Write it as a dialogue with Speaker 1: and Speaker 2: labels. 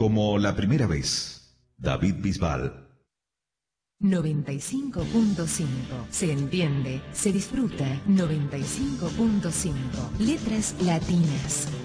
Speaker 1: Como la primera vez, David Bisbal.
Speaker 2: 95.5. Se entiende, se disfruta. 95.5. Letras latinas.